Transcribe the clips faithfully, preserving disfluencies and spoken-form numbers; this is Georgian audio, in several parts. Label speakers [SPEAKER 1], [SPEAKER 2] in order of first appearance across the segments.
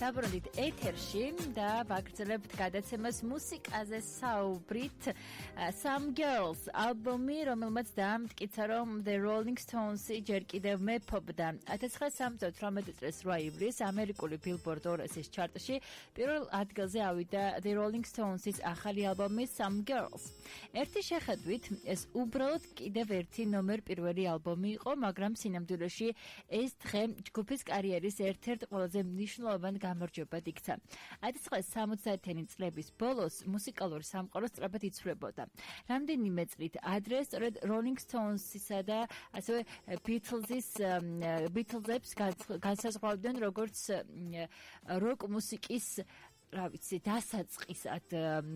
[SPEAKER 1] დაბრუნდით ეთერში და ვაგრძელებთ გადაცემას მუსიკაზე საუბრით. Some Girls ალბომი, რომელმაც დაამტკიცა, რომ The Rolling Stones-ი ჯერ კიდევ მეფობდა. ათას ცხრაასი სამოცდათვრამეტი წლის რვა ივლისს ამერიკული Billboard ორასის ჩარტში პირველ ადგილზე ავიდა The Rolling Stones-ის ახალი ალბომი Some Girls. ერთი შეხედვით ეს უბრალოდ კიდევ ერთი ნომერ პირველი ალბომი იყო, მაგრამ სინამდვილეში ეს დღე ჯგუფის კარიერის ერთ-ერთ ყველაზე მნიშვნელოვან გამარჯვებად იქცა. ათას ცხრაასი სამოცდაათი წლების ბოლოს მუსიკალური სამყარო სწრაფად იცვლებოდა. რამდენიმე წლით ადრე სწორედ Rolling Stones-ისა და ასევე Beatles-ის Beatles-ებს განსაზღვრავდნენ როგორც როკ მუსიკის რა ვიცი, დასაწყისად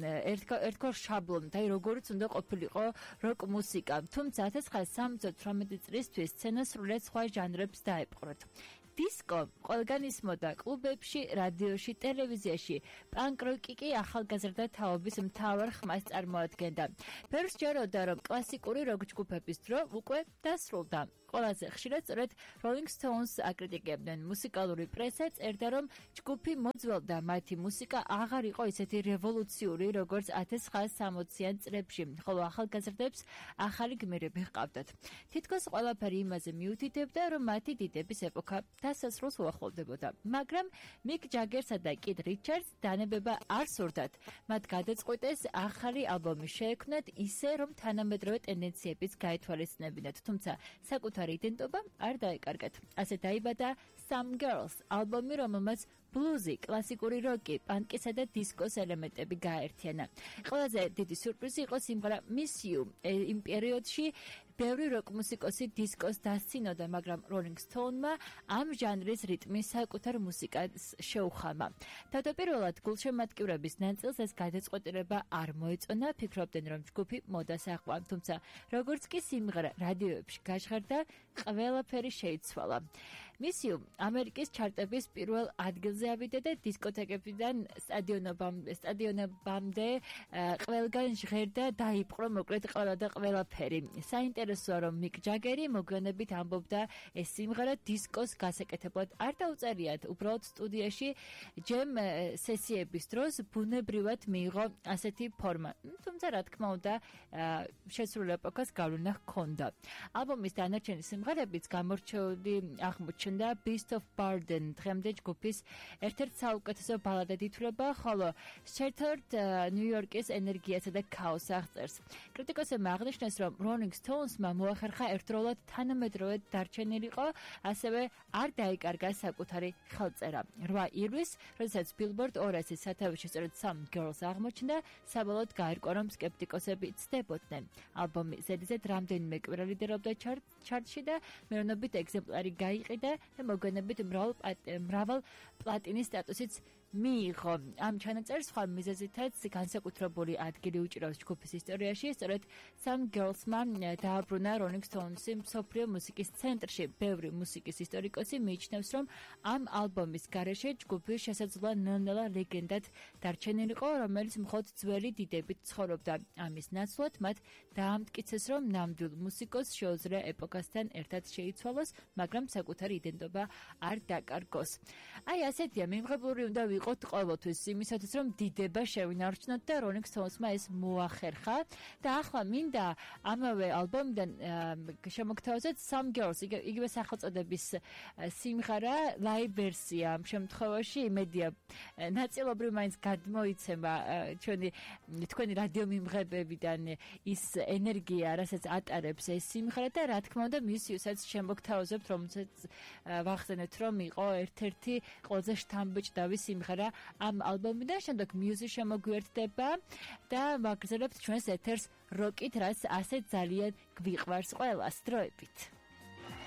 [SPEAKER 1] ერთგვარ შაბლონად, აი როგორიც უნდა ყოფილიყო როკ მუსიკა. თუმცა ათას ცხრაასი სამოცდათვრამეტი წლისთვის სცენა სრულიად სხვა ჟანრებს დაეპყროთ. დისკო ყველგან ისმოდა კლუბებში, რადიოში, ტელევიზიაში. პანკ როკი კი ახალგაზრდა თაობის მთავარ ხმას წარმოადგენდა. ბევრს ჯეროდა, რომ კლასიკური როკ ჯგუფების დრო უკვე დასრულდა. ყველაზე ხშირად სწორედ Rolling Stones აკრიტიკებდნენ. მუსიკალური პრესა წერდა, რომ ჯგუფი მოძველდა, მათი მუსიკა აღარ იყო ისეთი რევოლუციური, როგორც ათას ცხრაასი სამოციან წლებში, ხოლო ახალგაზრდებს ახალი გმირები ჰყავდათ. თითქოს ყველაფერი იმაზე მიუთითებდა, რომ მათი დიდების ეპოქა დასასრულს უახლოვდებოდა. მაგრამ მიკ ჯაგერსა და კიდ რიჩარდს დანებება არ სურდათ. მათ გადაწყვიტეს ახალი ალბომი შეექმნათ ისე, რომ თანამედროვე ტენდენციებიც გაეთვალისწინებინათ, თუმცა საკუთარი იდენტობა არ დაეკარგათ. ასე დაიბადა Some Girls, ალბომი, რომელმაც ბლუზი, კლასიკური როკი, პანკისა და დისკოს ელემენტები გააერთიანა. ყველაზე დიდი სიურპრიზი იყო სიმღერა Miss You. იმ პერიოდში ბევრი როკ მუსიკოსი დისკოს დასცინოდა, მაგრამ Rolling Stone-მა ამ ჟანრის რიტმი საკუთარ მუსიკას შეუხამა. თავდაპირველად გულშემატკივრების ნაწილს ეს გადაწყვეტილება არ მოეწონა, ფიქრობდნენ, რომ ჯგუფი მოდას აყვა, თუმცა როგორც კი სიმღერა რადიოებში გაჟღერდა, ყველაფერი შეიცვალა. Miss You ამერიკის ჩარტების პირველ ადგილზე ავიდა და დისკოთეკებიდან სტადიონებამდე, სტადიონებამდე ყველგან ჟღერდა, დაიპყრო მოკლედ ყველა და ყველაფერი. საინტერესოა, რომ მიკ ჯაგერი მოგვიანებით ამბობდა, ეს სიმღერა დისკოს გასაკეთებლად არ დაუწერიათ, უბრალოდ სტუდიაში ჯემ სესიების დროს ბუნებრივად მიიღო ასეთი ფორმა. თუმცა რა თქმა უნდა, შესრულებულ ეპოქას გავლენა ჰქონდა. ალბომის დანარჩენი სიმღერებიც გამორჩეული აღმოჩნდა. Beast of Burden დღემდე ჯგუფის ერთ-ერთ საუკეთესო ბალადად ითვლება, ხოლო Shattered New York-ის ენერგიასა და ქაოსს აღწერს. კრიტიკოსებმა აღნიშნეს, რომ Rolling Stones-მა მოახერხა ერთდროულად თანამედროვე დარჩენილიყო, ასევე არ დაიკარგა საკუთარი ხელწერა. რვა ივლისს, როდესაც Billboard ორასის სათავეში სწორედ Some Girls აღმოჩნდა, საბოლოოდ გაირკვა, რომ სკეპტიკოსები ცდებოდნენ. ალბომი ზედიზედ რამდენიმე კვირა ლიდერობდა ჩარტში და მილიონობით ეგზემპლარი გაიყიდა და მოგვიანებით მრავალ პლატინის სტატუსიც მიიღო. ამ ჩანაწერს სხვა მიზეზითაც განსაკუთრებული ადგილი უჭირავს ჯგუფის ისტორიაში. სწორედ Some Girls-მა დააბრუნა Rolling Stones-ი მსოფლიო მუსიკის ცენტრში. ბევრი მუსიკის ისტორიკოსი მიიჩნევს, რომ ამ ალბომის გარეშე ჯგუფი შესაძლოა ნელ-ნელა ლეგენდად დარჩენილიყო, რომელიც მხოლოდ ძველი დიდებით ცხოვრობდა. ამის ნაცვლად მათ დაამტკიცეს, რომ ნამდვილ მუსიკოსს შეუძლია ეპოქასთან ერთად შეიცვალოს, მაგრამ საკუთარი იდენტობა არ დაკარგოს. აი ასეთია, მიმღებლური უნდა ვიყოთ ყოველთვის იმისათვის, რომ დიდება შევინარჩუნოთ და Rolling Stones-მა ეს მოახერხა და ახლა მინდა ამავე ალბომიდან შემოგთავაზოთ Some Girls, იგივე სახელწოდების სიმღერა, live ვერსია. ამ შემთხვევაში იმედია ნაწილობრივ მაინც გადმოიცემა ჩვენი თქვენი რადიო მიმღებებიდან ის ენერგია, რასაც ატარებს ეს სიმღერა და რა თქმა უნდა Miss You-საც შემოგთავაზებთ, რომელსაც ვახსენეთ, რომ იყო ერთ-ერთი ყველაზე შთამბეჭდავი სიმღერა ამ ალბომიდან. შემდეგ Muse შემოგვიერთდება და ვაგრძელებთ ჩვენს ეთერს როკით, რაც ასე ძალიან გვიყვარს ყველას დროებით.